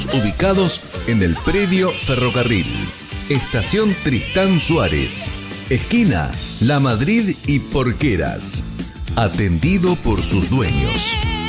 ubicados en el predio Ferrocarril, Estación Tristán Suárez, esquina La Madrid y Porqueras, atendido por sus dueños.